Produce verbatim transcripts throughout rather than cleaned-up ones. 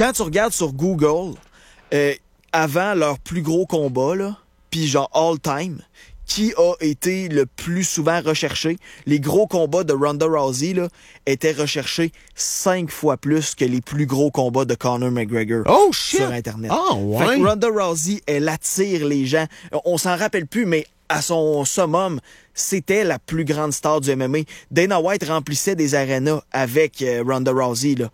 quand tu regardes sur Google, euh, avant leur plus gros combat, là, puis genre all time, qui a été le plus souvent recherché, les gros combats de Ronda Rousey là, étaient recherchés cinq fois plus que les plus gros combats de Conor McGregor oh, shit. sur Internet. Oh, ouais. Fait que Ronda Rousey, elle attire les gens. On s'en rappelle plus, mais à son summum, c'était la plus grande star du M M A. Dana White remplissait des arénas avec euh, Ronda Rousey. Là.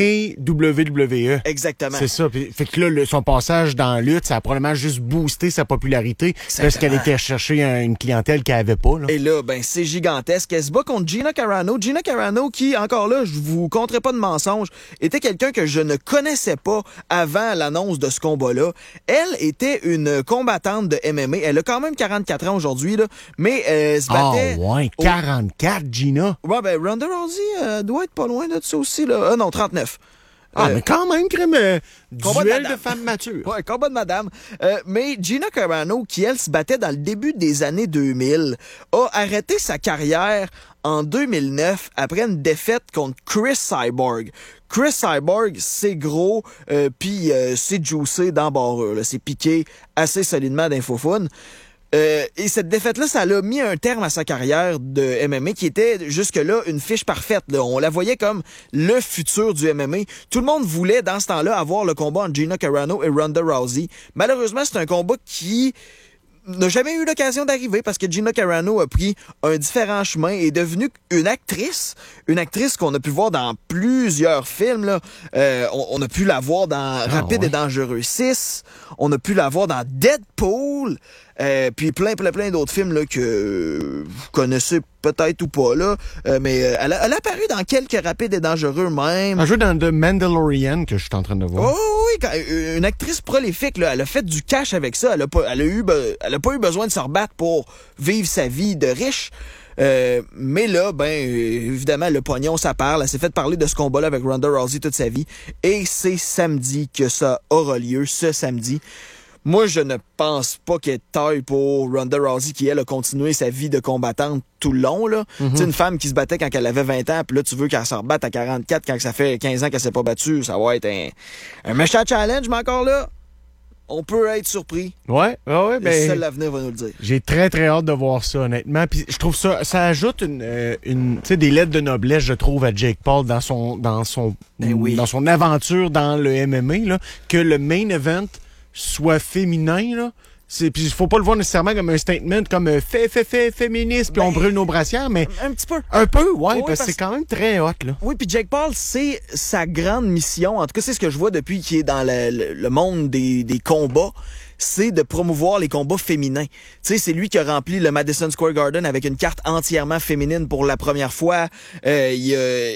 Pré-W W E. Exactement. C'est ça. Puis, fait que là, le, son passage dans la lutte, ça a probablement juste boosté sa popularité. Exactement. Parce qu'elle était chercher un, une clientèle qu'elle avait pas. Là. Et là, ben c'est gigantesque. Elle se bat contre Gina Carano. Gina Carano qui, encore là, je vous conterai pas de mensonge, était quelqu'un que je ne connaissais pas avant l'annonce de ce combat-là. Elle était une combattante de M M A. Elle a quand même quarante-quatre ans aujourd'hui, là, mais elle se battait... Ah, oh, ouais, quarante-quatre, au... Gina. Ouais, ben Ronda Rousey euh, doit être pas loin de ça aussi, là. Ah non, trente-neuf. Ah, euh, mais quand même, crème, euh, duel de, de femmes matures. Ouais, combat de madame. Euh, mais Gina Carano, qui, elle, se battait dans le début des années deux mille, a arrêté sa carrière en deux mille neuf après une défaite contre Chris Cyborg. Chris Cyborg, c'est gros, euh, puis euh, c'est juicé dans barreur, là. C'est piqué assez solidement d'infofoun. Euh, et cette défaite-là, ça l'a mis un terme à sa carrière de M M A qui était jusque-là une fiche parfaite. Là. On la voyait comme le futur du M M A. Tout le monde voulait, dans ce temps-là, avoir le combat entre Gina Carano et Ronda Rousey. Malheureusement, c'est un combat qui n'a jamais eu l'occasion d'arriver parce que Gina Carano a pris un différent chemin et est devenue une actrice. Une actrice qu'on a pu voir dans plusieurs films. Là. Euh, on, on a pu la voir dans ah, Rapide ouais. et Dangereux six. On a pu la voir dans Deadpool. Euh, puis plein, plein, plein d'autres films là, que vous connaissez peut-être ou pas, là. Euh, mais elle a, elle a apparu dans quelques Rapides et Dangereux même. Elle joue dans The Mandalorian que je suis en train de voir. Oh oui, quand, une actrice prolifique, là, elle a fait du cash avec ça. Elle a pas, elle a eu, elle a pas eu besoin de se rebattre pour vivre sa vie de riche. Euh, mais là, ben, évidemment, le pognon, ça parle. Elle s'est fait parler de ce combat-là avec Ronda Rousey toute sa vie. Et c'est samedi que ça aura lieu, ce samedi. Moi, je ne pense pas qu'elle taille pour Ronda Rousey qui, elle, a continué sa vie de combattante tout le long, là. Mm-hmm. Tu sais, une femme qui se battait quand elle avait vingt ans, puis là, tu veux qu'elle se rebatte à quarante-quatre quand ça fait quinze ans qu'elle s'est pas battue. Ça va être un, un méchant challenge, mais encore là, on peut être surpris. Ouais, ouais, ouais. Ben, seul l'avenir va nous le dire. J'ai très, très hâte de voir ça, honnêtement. Puis je trouve ça, ça ajoute une, euh, une tu sais, des lettres de noblesse, je trouve, à Jake Paul dans son, dans son, ben oui. dans son aventure dans le M M A, là, que le main event soit féminin, là. C'est, puis il faut pas le voir nécessairement comme un statement, comme euh, fait, fait, fait, féministe, puis ben, on brûle nos brassières, mais... Un petit peu. Un peu, ouais, oui, parce que parce... c'est quand même très hot, là. Oui, puis Jake Paul, c'est sa grande mission, en tout cas, c'est ce que je vois depuis qu'il est dans le, le, le monde des, des combats, c'est de promouvoir les combats féminins. Tu sais, c'est lui qui a rempli le Madison Square Garden avec une carte entièrement féminine pour la première fois. Euh, il y a,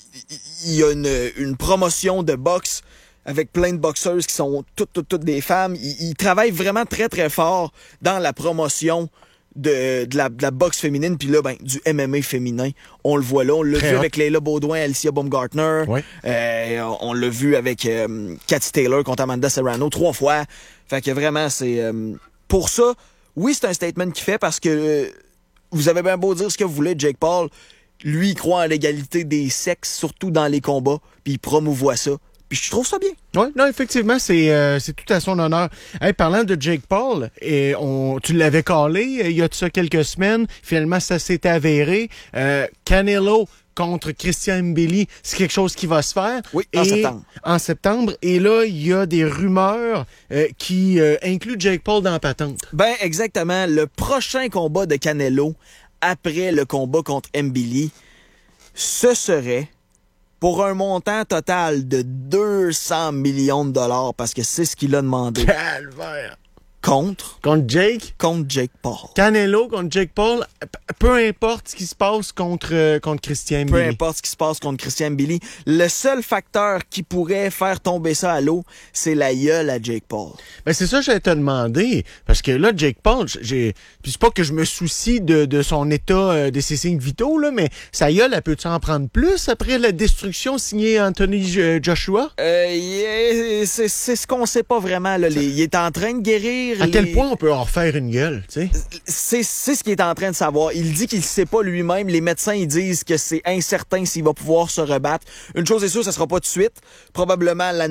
il y a une, une promotion de boxe avec plein de boxeuses qui sont toutes, toutes, toutes des femmes. Ils, ils travaillent vraiment très, très fort dans la promotion de, de, la, de la boxe féminine, puis là, ben, du M M A féminin. On le voit là. On l'a très vu hot. Avec Layla Baudouin, Alicia Baumgartner. Oui. Euh, on, on l'a vu avec euh, Cathy Taylor contre Amanda Serrano trois fois. Fait que vraiment, c'est... Euh, pour ça, oui, c'est un statement qu'il fait parce que euh, vous avez bien beau dire ce que vous voulez, Jake Paul, lui, il croit en l'égalité des sexes, surtout dans les combats, puis il promouvoit ça. Puis je trouve ça bien. Oui, non, effectivement, c'est euh, c'est tout à son honneur. Hey, parlant de Jake Paul, et on, tu l'avais callé euh, il y a de ça quelques semaines. Finalement, ça s'est avéré. Euh, Canelo contre Christian Mbili, c'est quelque chose qui va se faire. Oui, en et, septembre. En septembre. Et là, il y a des rumeurs euh, qui euh, incluent Jake Paul dans la patente. Ben, exactement. Le prochain combat de Canelo, après le combat contre Mbili, ce serait... pour un montant total de deux cents millions de dollars, parce que c'est ce qu'il a demandé. Calvaire! Contre? Contre Jake? Contre Jake Paul. Canelo contre Jake Paul, peu importe ce qui se passe contre, euh, contre Christian Peu Mbili. importe ce qui se passe contre Christian Mbili. Le seul facteur qui pourrait faire tomber ça à l'eau, c'est la gueule à Jake Paul. Ben c'est ça que j'allais te demander. Parce que là, Jake Paul, j'ai. Puis c'est pas que je me soucie de, de son état, euh, de ses signes vitaux, là, mais sa gueule, elle peut-tu en prendre plus après la destruction signée Anthony euh, Joshua? Euh, yeah, c'est, c'est ce qu'on sait pas vraiment, là. Les, il est en train de guérir. À les... quel point on peut en refaire une gueule, tu sais? C'est, c'est ce qu'il est en train de savoir. Il dit qu'il ne sait pas lui-même. Les médecins, ils disent que c'est incertain s'il va pouvoir se rebattre. Une chose est sûre, ça sera pas tout de suite. Probablement l'année